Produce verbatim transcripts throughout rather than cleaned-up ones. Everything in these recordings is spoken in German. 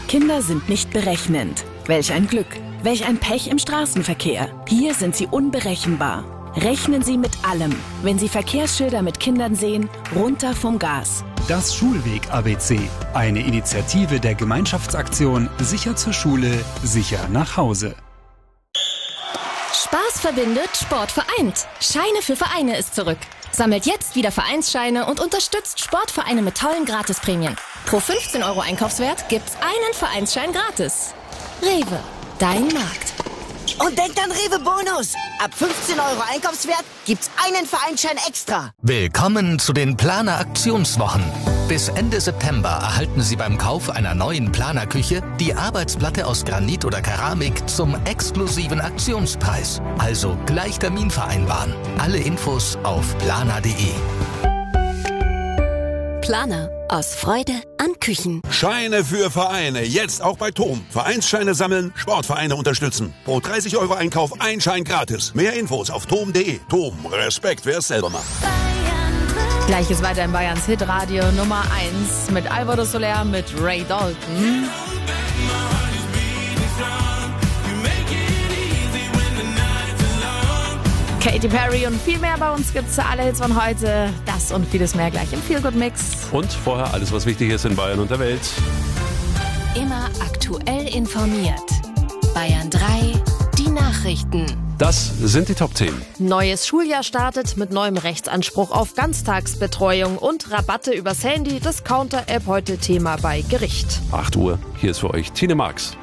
Kinder sind nicht berechnend. Welch ein Glück, welch ein Pech im Straßenverkehr. Hier sind sie unberechenbar. Rechnen Sie mit allem. Wenn Sie Verkehrsschilder mit Kindern sehen, runter vom Gas. Das Schulweg-A B C. Eine Initiative der Gemeinschaftsaktion Sicher zur Schule, sicher nach Hause. Spaß verbindet, Sport vereint. Scheine für Vereine ist zurück. Sammelt jetzt wieder Vereinsscheine und unterstützt Sportvereine mit tollen Gratisprämien. Pro fünfzehn Euro Einkaufswert gibt's einen Vereinsschein gratis. Rewe, dein Markt. Und denkt an Rewe Bonus. Ab fünfzehn Euro Einkaufswert gibt's einen Vereinsschein extra. Willkommen zu den Planer Aktionswochen. Bis Ende September erhalten Sie beim Kauf einer neuen Planerküche die Arbeitsplatte aus Granit oder Keramik zum exklusiven Aktionspreis. Also gleich Termin vereinbaren. Alle Infos auf planer punkt de. Planer. Aus Freude an Küchen. Scheine für Vereine. Jetzt auch bei Tom. Vereinsscheine sammeln, Sportvereine unterstützen. Pro dreißig Euro Einkauf ein Schein gratis. Mehr Infos auf tom punkt de. Tom, Respekt, wer es selber macht. Gleiches weiter in Bayerns Hitradio Nummer eins mit Alvaro Soler, mit Ray Dalton. Katy Perry und viel mehr. Bei uns gibt's alle Hits von heute. Das und vieles mehr gleich im Feel Good Mix. Und vorher alles, was wichtig ist in Bayern und der Welt. Immer aktuell informiert. Bayern drei, die Nachrichten. Das sind die Top zehn. Neues Schuljahr startet mit neuem Rechtsanspruch auf Ganztagsbetreuung und Rabatte übers Handy. Discounter-App heute Thema bei Gericht. acht Uhr. Hier ist für euch Tine Marx.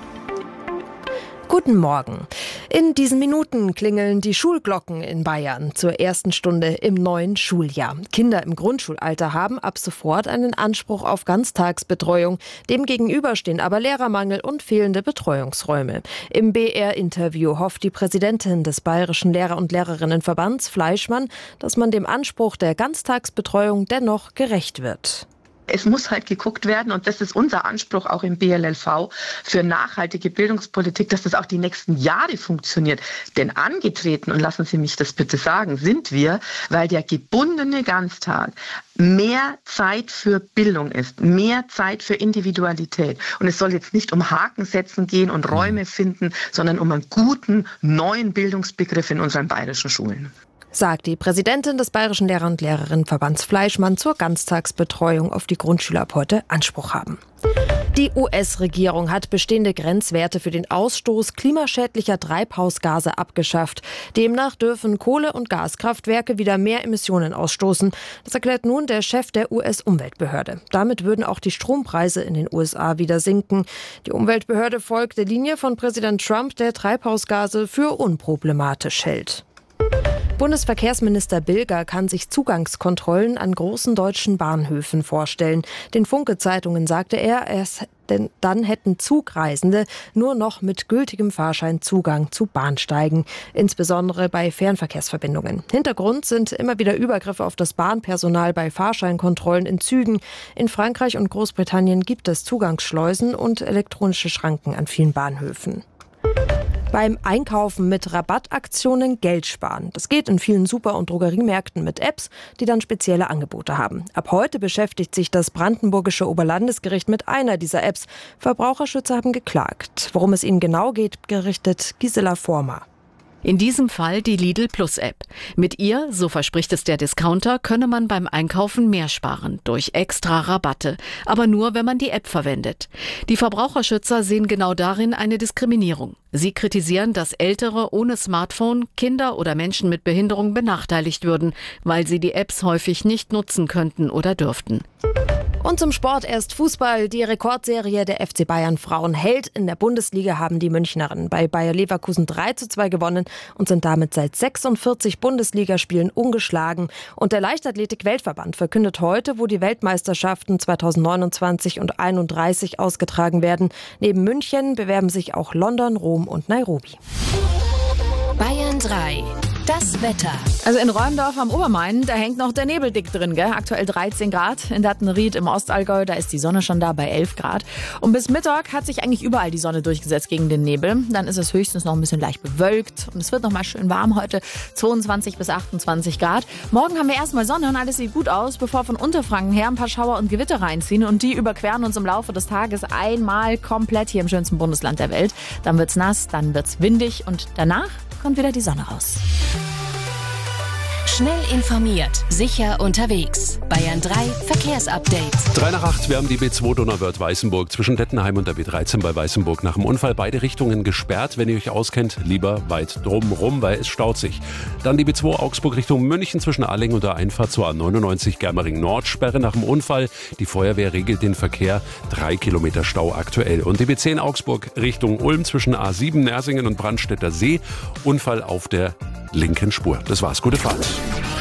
Guten Morgen. In diesen Minuten klingeln die Schulglocken in Bayern zur ersten Stunde im neuen Schuljahr. Kinder im Grundschulalter haben ab sofort einen Anspruch auf Ganztagsbetreuung. Demgegenüber stehen aber Lehrermangel und fehlende Betreuungsräume. Im B R-Interview hofft die Präsidentin des Bayerischen Lehrer- und Lehrerinnenverbands, Fleischmann, dass man dem Anspruch der Ganztagsbetreuung dennoch gerecht wird. Es muss halt geguckt werden, und das ist unser Anspruch auch im B L L V für nachhaltige Bildungspolitik, dass das auch die nächsten Jahre funktioniert. Denn angetreten, und lassen Sie mich das bitte sagen, sind wir, weil der gebundene Ganztag mehr Zeit für Bildung ist, mehr Zeit für Individualität. Und es soll jetzt nicht um Haken setzen gehen und Räume finden, sondern um einen guten, neuen Bildungsbegriff in unseren bayerischen Schulen. Sagt die Präsidentin des Bayerischen Lehrer- und Lehrerinnenverbands Fleischmann zur Ganztagsbetreuung, auf die Grundschüler ab heute Anspruch haben. Die U S-Regierung hat bestehende Grenzwerte für den Ausstoß klimaschädlicher Treibhausgase abgeschafft. Demnach dürfen Kohle- und Gaskraftwerke wieder mehr Emissionen ausstoßen. Das erklärt nun der Chef der U S-Umweltbehörde. Damit würden auch die Strompreise in den U S A wieder sinken. Die Umweltbehörde folgt der Linie von Präsident Trump, der Treibhausgase für unproblematisch hält. Bundesverkehrsminister Bilger kann sich Zugangskontrollen an großen deutschen Bahnhöfen vorstellen. Den Funke-Zeitungen sagte er, es, denn dann hätten Zugreisende nur noch mit gültigem Fahrschein Zugang zu Bahnsteigen, insbesondere bei Fernverkehrsverbindungen. Hintergrund sind immer wieder Übergriffe auf das Bahnpersonal bei Fahrscheinkontrollen in Zügen. In Frankreich und Großbritannien gibt es Zugangsschleusen und elektronische Schranken an vielen Bahnhöfen. Beim Einkaufen mit Rabattaktionen Geld sparen. Das geht in vielen Super- und Drogeriemärkten mit Apps, die dann spezielle Angebote haben. Ab heute beschäftigt sich das brandenburgische Oberlandesgericht mit einer dieser Apps. Verbraucherschützer haben geklagt. Worum es ihnen genau geht, berichtet Gisela Vormer. In diesem Fall die Lidl Plus App. Mit ihr, so verspricht es der Discounter, könne man beim Einkaufen mehr sparen, durch extra Rabatte. Aber nur, wenn man die App verwendet. Die Verbraucherschützer sehen genau darin eine Diskriminierung. Sie kritisieren, dass Ältere ohne Smartphone, Kinder oder Menschen mit Behinderung benachteiligt würden, weil sie die Apps häufig nicht nutzen könnten oder dürften. Und zum Sport erst Fußball. Die Rekordserie der F C Bayern Frauen hält. In der Bundesliga haben die Münchnerinnen bei Bayer Leverkusen drei zu zwei gewonnen und sind damit seit sechsundvierzig Bundesligaspielen ungeschlagen. Und der Leichtathletik-Weltverband verkündet heute, wo die Weltmeisterschaften zweitausendneunundzwanzig und einunddreißig ausgetragen werden. Neben München bewerben sich auch London, Rom und Nairobi. Bayern drei. Das Wetter. Also in Räumdorf am Obermain, da hängt noch der Nebel dick drin, gell? Aktuell dreizehn Grad. In Dattenried im Ostallgäu, da ist die Sonne schon da bei elf Grad. Und bis Mittag hat sich eigentlich überall die Sonne durchgesetzt gegen den Nebel. Dann ist es höchstens noch ein bisschen leicht bewölkt. Und es wird noch mal schön warm heute, zweiundzwanzig bis achtundzwanzig Grad. Morgen haben wir erstmal Sonne und alles sieht gut aus, bevor von Unterfranken her ein paar Schauer und Gewitter reinziehen. Und die überqueren uns im Laufe des Tages einmal komplett hier im schönsten Bundesland der Welt. Dann wird's nass, dann wird's windig und danach kommt wieder die Sonne raus. Schnell informiert, sicher unterwegs. Bayern drei Verkehrsupdate. drei nach acht, wir haben die B zwei Donauwörth-Weißenburg zwischen Dettenheim und der B dreizehn bei Weißenburg nach dem Unfall. Beide Richtungen gesperrt. Wenn ihr euch auskennt, lieber weit drumrum, weil es staut sich. Dann die B zwei Augsburg Richtung München zwischen Alling und der Einfahrt zur A neunundneunzig Germering Nord. Sperre nach dem Unfall. Die Feuerwehr regelt den Verkehr. Drei Kilometer Stau aktuell. Und die B zehn Augsburg Richtung Ulm zwischen A sieben Nersingen und Brandstätter See. Unfall auf der linken Spur. Das war's. Gute Fahrt.